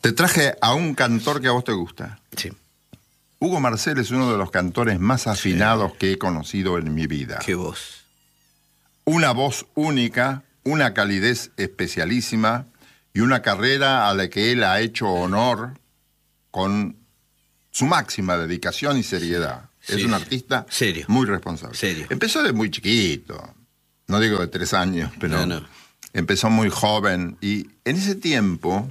Te traje a un cantor que a vos te gusta. Sí. Hugo Marcel es uno de los cantores más afinados que he conocido en mi vida. Qué voz. Una voz única, una calidez especialísima y una carrera a la que él ha hecho honor con su máxima dedicación y seriedad. Sí, es un artista serio. Muy responsable. Serio. Empezó de muy chiquito, no digo de 3 años, pero No. empezó muy joven. Y en ese tiempo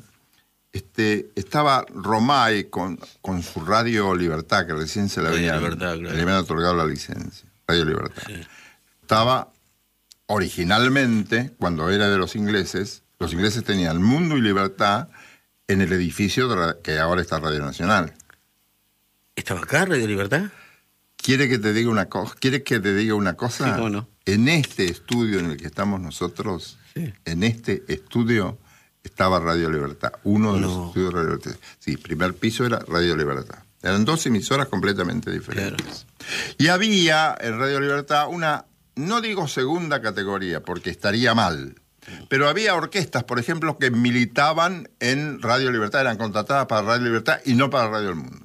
estaba Romay con su Radio Libertad, que recién se le Radio habían, Libertad, claro. le habían otorgado la licencia. Radio Libertad. Sí. Estaba originalmente, cuando era de los ingleses tenían Mundo y Libertad en el edificio que ahora está Radio Nacional. ¿Estaba acá, Radio Libertad? ¿Quieres que te diga una cosa? Sí, cómo no. En este estudio en el que estamos nosotros, Sí. en este estudio estaba Radio Libertad, uno de los No. estudios de Radio Libertad. Sí, primer piso era Radio Libertad. Eran 2 emisoras completamente diferentes. Claro. Y había en Radio Libertad una, no digo segunda categoría, porque estaría mal, pero había orquestas, por ejemplo, que militaban en Radio Libertad, eran contratadas para Radio Libertad y no para Radio El Mundo.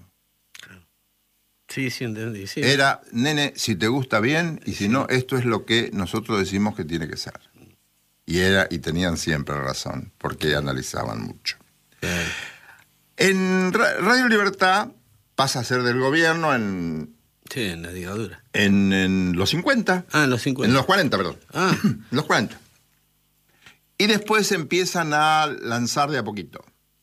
Sí, entendí. Sí. Era, nene, si te gusta bien, y si no, esto es lo que nosotros decimos que tiene que ser. Y tenían siempre razón, porque analizaban mucho. Claro. En Radio Libertad pasa a ser del gobierno Sí, en la dictadura. en los 50. En los 50. En los 40, perdón. En los 40. Y después empiezan a lanzar de a poquito.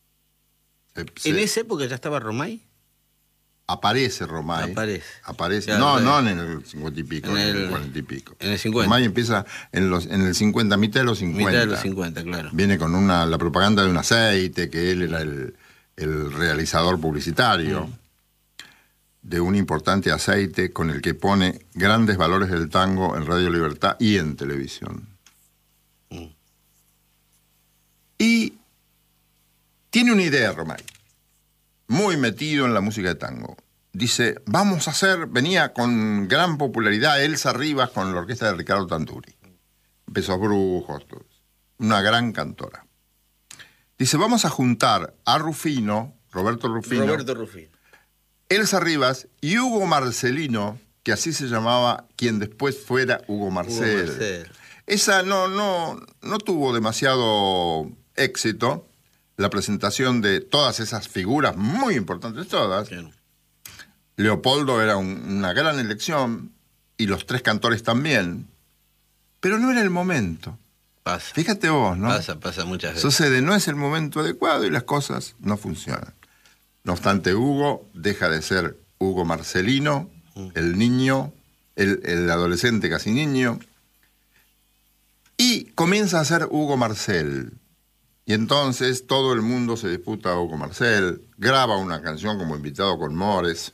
¿En esa época ya estaba Romay? Aparece Romay. Aparece. Claro, no en el 50 y pico, en el 40 y pico. En el 50. Romay empieza en el 50, mitad de los 50. Mitad de los 50, claro. Viene con la propaganda de un aceite, que él era el realizador publicitario de un importante aceite con el que pone grandes valores del tango en Radio Libertad y en televisión. Y tiene una idea, Romay, muy metido en la música de tango. Dice, venía con gran popularidad Elsa Rivas con la orquesta de Ricardo Tanduri. Besos Brujos, todo eso. Una gran cantora. Dice, vamos a juntar a Roberto Rufino, Elsa Rivas y Hugo Marcelino, que así se llamaba quien después fuera Hugo Marcel. Esa no tuvo demasiado éxito, la presentación de todas esas figuras muy importantes, todas. Bien. Leopoldo era una gran elección, y los 3 cantores también, pero no era el momento. Pasa. Fíjate vos, ¿no? Pasa muchas veces. Sucede, no es el momento adecuado y las cosas no funcionan. No obstante, Hugo deja de ser Hugo Marcelino, el niño, el adolescente casi niño, y comienza a ser Hugo Marcel. Y entonces todo el mundo se disputa a Hugo Marcel, graba una canción como invitado con Mores.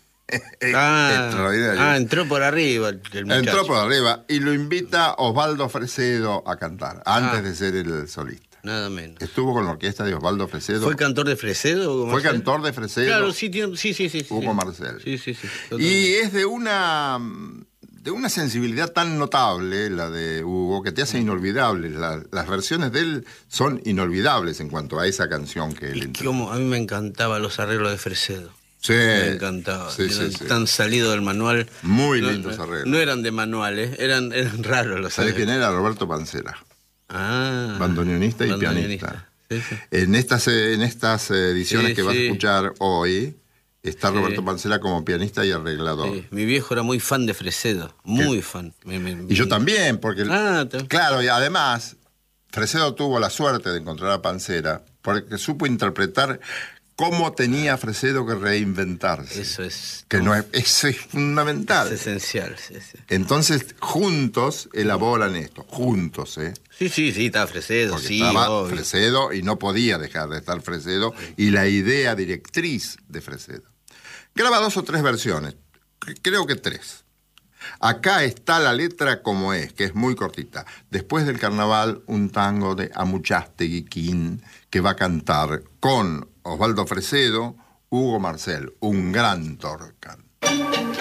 Entró por arriba el muchacho. Entró por arriba y lo invita Osvaldo Fresedo a cantar, antes de ser el solista. Nada menos. Estuvo con la orquesta de Osvaldo Fresedo. ¿Fue cantor de Fresedo, Hugo Marcel? Fue cantor de Fresedo. Claro, sí. Hugo Marcel. Sí. Y es de una sensibilidad tan notable, la de Hugo, que te hace inolvidable. Las versiones de él son inolvidables en cuanto a esa canción que él interpretó. A mí me encantaban los arreglos de Fresedo. Sí. Me encantaba. Tan salido del manual. Muy lindos arreglos. No eran de manuales, eran raros los arreglos. ¿Sabés quién era? Roberto Pancera. Bandoneonista y pianista. Sí. En estas ediciones que vas a escuchar hoy, está Roberto Pancera como pianista y arreglador. Sí. Mi viejo era muy fan de Fresedo, muy fan. Y yo también, porque... Claro, y además, Fresedo tuvo la suerte de encontrar a Pancera, porque supo interpretar cómo tenía Fresedo que reinventarse. Eso es... Eso es fundamental. Es esencial, sí. Entonces, juntos elaboran esto. Juntos, ¿eh? Sí, estaba Fresedo, porque estaba Fresedo y no podía dejar de estar Fresedo, y la idea directriz de Fresedo. Graba 2 o 3 versiones, creo que 3. Acá está la letra como es, que es muy cortita. Después del carnaval, un tango de Amuchastegui Quín, que va a cantar con Osvaldo Fresedo, Hugo Marcel, un gran torcan.